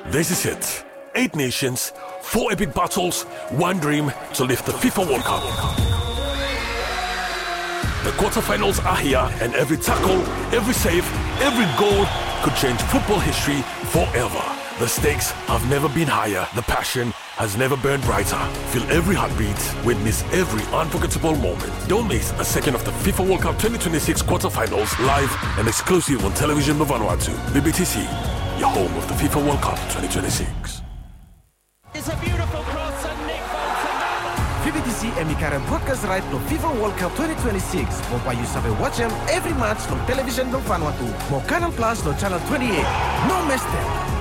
This is it. 8 nations, 4 epic battles, one dream to lift the FIFA World Cup. The quarterfinals are here, and every tackle, every save, every goal could change football history forever. The stakes have never been higher. The passion has never burned brighter. Feel every heartbeat. Witness every unforgettable moment. Don't miss a second of the FIFA World Cup 2026 quarterfinals live and exclusive on television of Vanuatu. BBTC, your home of the FIFA World Cup 2026. It's a beautiful cross and Nick Bolton. BBTC emikarang broadcast right to FIFA World Cup 2026. Mau you sabe watch them every match from television do Vanuatu. Mau Canal Plus do channel 28. No mistake.